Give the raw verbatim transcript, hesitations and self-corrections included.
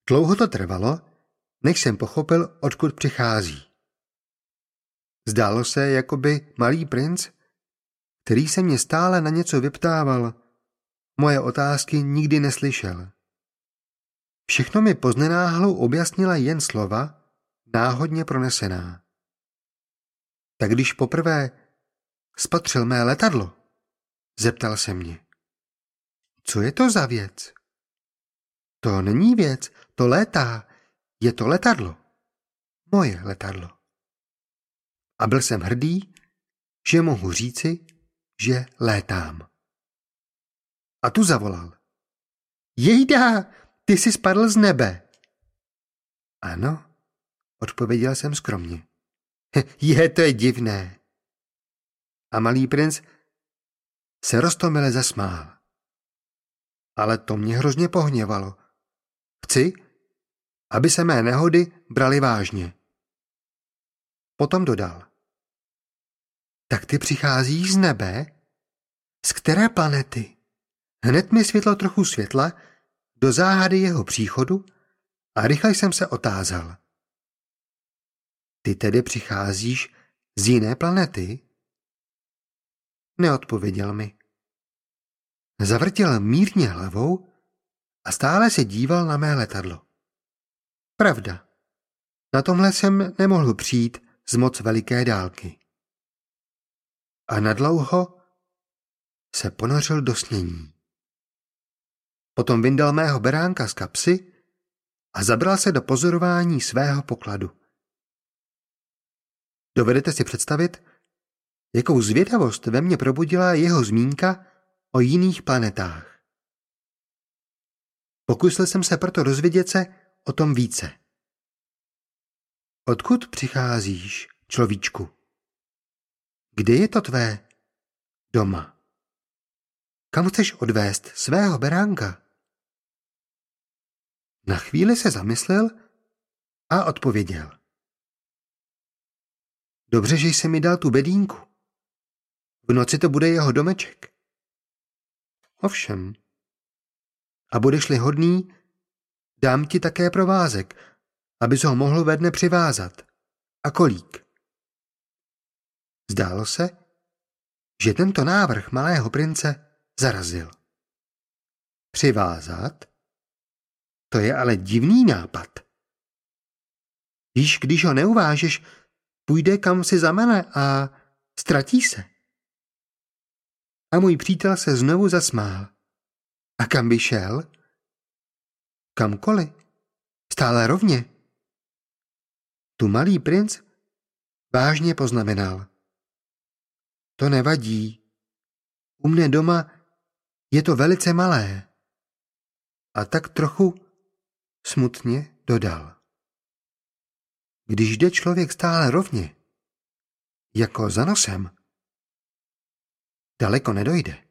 Dlouho to trvalo, než jsem pochopil, odkud přichází. Zdálo se, jako by malý princ, který se mě stále na něco vyptával, moje otázky nikdy neslyšel. Všechno mi poznenáhlu objasnila jen slova, náhodně pronesená. Tak když poprvé spatřil mé letadlo, zeptal se mě. Co je to za věc? To není věc, to létá, je to letadlo. Moje letadlo. A byl jsem hrdý, že mohu říci, že létám. A tu zavolal. Jejda, ty jsi spadl z nebe. Ano, odpověděl jsem skromně. Je, to je divné. A malý princ se roztomile zasmál. Ale to mě hrozně pohněvalo. Chci, aby se mé nehody brali vážně. Potom dodal. Tak ty přicházíš z nebe? Z které planety? Hned mi světlo trochu světla do záhady jeho příchodu a rychle jsem se otázal. Ty tedy přicházíš z jiné planety? Neodpověděl mi. Zavrtěl mírně hlavou a stále se díval na mé letadlo. Pravda, na tomhle jsem nemohl přijít z moc veliké dálky. A nadlouho se ponořil do snění. Potom vyndal mého beránka z kapsy a zabral se do pozorování svého pokladu. Dovedete si představit, jakou zvědavost ve mně probudila jeho zmínka o jiných planetách. Pokusil jsem se proto dozvědět se o tom více. Odkud přicházíš, človíčku? Kde je to tvé doma? Kam chceš odvést svého beránka? Na chvíli se zamyslel a odpověděl. Dobře, že jsi mi dal tu bedínku. V noci to bude jeho domeček. Ovšem. A budeš-li hodný, dám ti také provázek, abys ho mohl ve dne přivázat. A kolík. Zdálo se, že tento návrh malého prince zarazil. Přivázat? To je ale divný nápad. Víš, když ho neuvážeš, půjde kam si zamene a ztratí se. A můj přítel se znovu zasmál. A kam by šel? Kamkoliv. Stále rovně. Tu malý princ vážně poznamenal. To nevadí. U mne doma je to velice malé. A tak trochu smutně dodal. Když jde člověk stále rovně, jako za nosem, daleko nedojde.